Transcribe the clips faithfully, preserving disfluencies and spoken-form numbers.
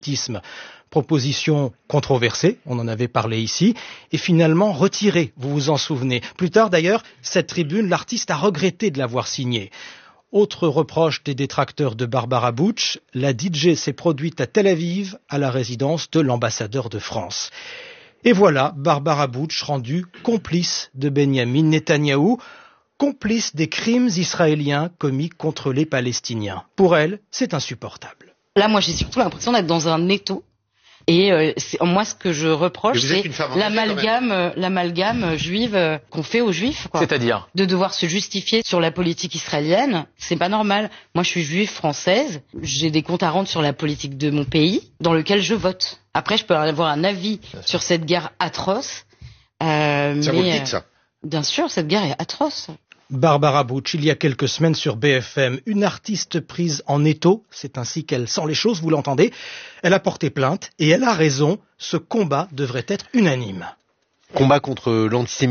Proposition controversée, on en avait parlé ici, et finalement retirée, vous vous en souvenez. Plus tard d'ailleurs, cette tribune, l'artiste a regretté de l'avoir signée. Autre reproche des détracteurs de Barbara Bush, la D J s'est produite à Tel Aviv, à la résidence de l'ambassadeur de France. Et voilà Barbara Bush rendue complice de Benyamin Netanyahou, complice des crimes israéliens commis contre les Palestiniens. Pour elle, c'est insupportable. Là, moi, j'ai surtout l'impression d'être dans un étau. Et euh, c'est, moi, ce que je reproche, c'est l'amalgame, euh, l'amalgame juive euh, qu'on fait aux juifs, quoi. C'est-à-dire de devoir se justifier sur la politique israélienne, c'est pas normal. Moi, je suis juive française, j'ai des comptes à rendre sur la politique de mon pays, dans lequel je vote. Après, je peux avoir un avis sur cette guerre atroce. Euh, ça mais, vous le dites, ça euh, bien sûr, cette guerre est atroce. Barbara Bush, il y a quelques semaines sur B F M, une artiste prise en étau, c'est ainsi qu'elle sent les choses, vous l'entendez. Elle a porté plainte et elle a raison, ce combat devrait être unanime. Combat contre l'antisémitisme ?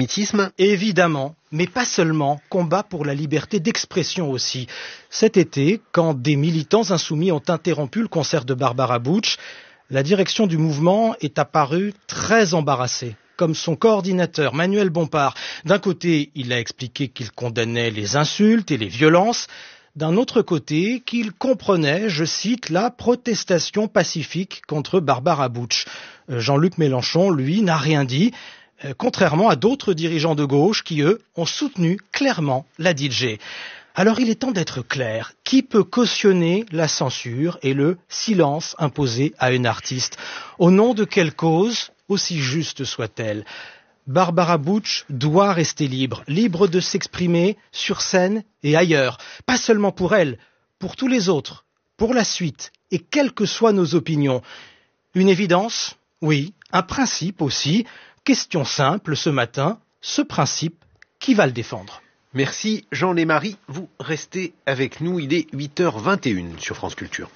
Évidemment, mais pas seulement, combat pour la liberté d'expression aussi. Cet été, quand des militants insoumis ont interrompu le concert de Barbara Bush, la direction du mouvement est apparue très embarrassée. Comme son coordinateur, Manuel Bompard. D'un côté, il a expliqué qu'il condamnait les insultes et les violences. D'un autre côté, qu'il comprenait, je cite, la protestation pacifique contre Barbara Bush. Jean-Luc Mélenchon, lui, n'a rien dit, contrairement à d'autres dirigeants de gauche qui, eux, ont soutenu clairement la D J. Alors il est temps d'être clair. Qui peut cautionner la censure et le silence imposé à une artiste ? Au nom de quelle cause ? Aussi juste soit-elle. Barbara Bush doit rester libre, libre de s'exprimer sur scène et ailleurs. Pas seulement pour elle, pour tous les autres, pour la suite, et quelles que soient nos opinions. Une évidence ? Oui. Un principe aussi. Question simple ce matin. Ce principe, qui va le défendre ? Merci Jean Lémarie. Vous restez avec nous. Il est huit heures vingt et une sur France Culture.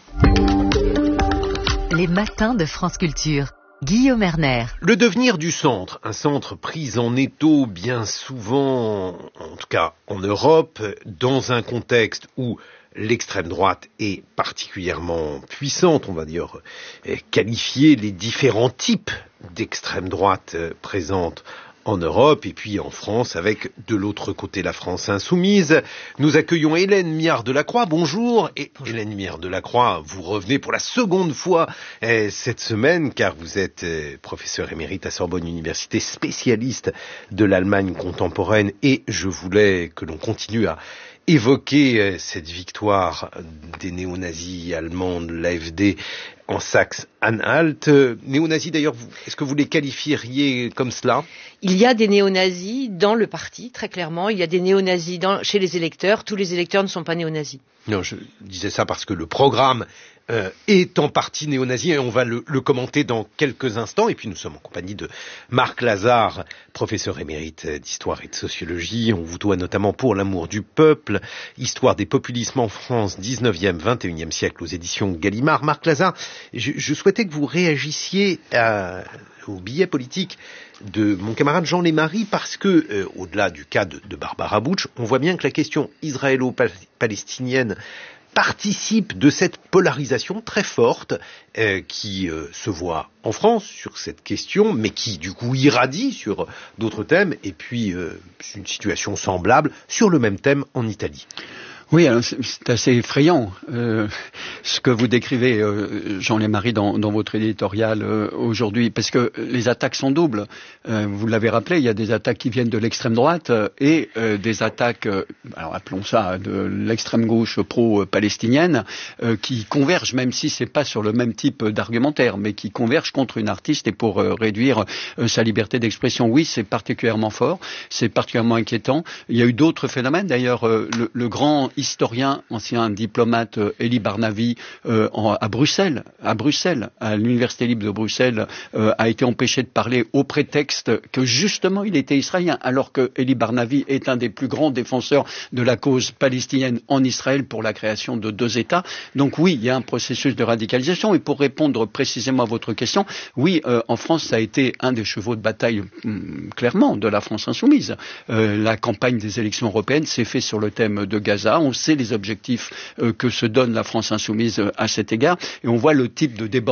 Les matins de France Culture. Guillaume Erner. Le devenir du centre, un centre pris en étau bien souvent, en tout cas en Europe, dans un contexte où l'extrême droite est particulièrement puissante, on va dire, qualifier les différents types d'extrême droite présentes en Europe et puis en France avec de l'autre côté la France insoumise. Nous accueillons Hélène Miard de Lacroix. Bonjour. Et bonjour. Hélène Miard de Lacroix, vous revenez pour la seconde fois eh, cette semaine car vous êtes eh, professeur émérite à Sorbonne Université, spécialiste de l'Allemagne contemporaine et je voulais que l'on continue à évoquer eh, cette victoire des néo-nazis allemands de l'A F D en Saxe-Anhalt. Néo-nazis d'ailleurs, est-ce que vous les qualifieriez comme cela ? Il y a des néo-nazis dans le parti, très clairement. Il y a des néo-nazis dans, chez les électeurs. Tous les électeurs ne sont pas néo-nazis. Non, je disais ça parce que le programme euh, est en partie néo-nazi et on va le, le commenter dans quelques instants. Et puis nous sommes en compagnie de Marc Lazare, professeur émérite d'histoire et de sociologie. On vous doit notamment Pour l'amour du peuple, Histoire des populismes en France, dix-neuvième vingt et unième siècle aux éditions Gallimard. Marc Lazare, je, je souhaitais que vous réagissiez à, au billet politique de mon camarade Jean Lémarie parce que, euh, au-delà du cas de, de Barbara Bush, on voit bien que la question israélo-palestinienne participe de cette polarisation très forte euh, qui euh, se voit en France sur cette question, mais qui du coup irradie sur d'autres thèmes, et puis euh, une situation semblable sur le même thème en Italie. Oui, alors c'est, c'est assez effrayant euh, ce que vous décrivez, euh, Jean Lémarie, dans, dans votre éditorial euh, aujourd'hui, parce que les attaques sont doubles. Euh, vous l'avez rappelé, il y a des attaques qui viennent de l'extrême droite euh, et euh, des attaques, euh, alors appelons ça de l'extrême gauche pro-palestinienne, euh, qui convergent, même si c'est pas sur le même type d'argumentaire, mais qui convergent contre une artiste et pour euh, réduire euh, sa liberté d'expression. Oui, c'est particulièrement fort, c'est particulièrement inquiétant. Il y a eu d'autres phénomènes, d'ailleurs, euh, le, le grand historien, ancien diplomate euh, Elie Barnavi euh, en, à Bruxelles, à Bruxelles, à l'Université libre de Bruxelles, euh, a été empêché de parler au prétexte que justement il était israélien, alors que Elie Barnavi est un des plus grands défenseurs de la cause palestinienne en Israël pour la création de deux États. Donc oui, il y a un processus de radicalisation. Et pour répondre précisément à votre question, oui, euh, en France, ça a été un des chevaux de bataille hum, clairement de la France insoumise. Euh, la campagne des élections européennes s'est faite sur le thème de Gaza. On sait les objectifs euh, que se donne la France insoumise euh, à cet égard. Et on voit le type de débordement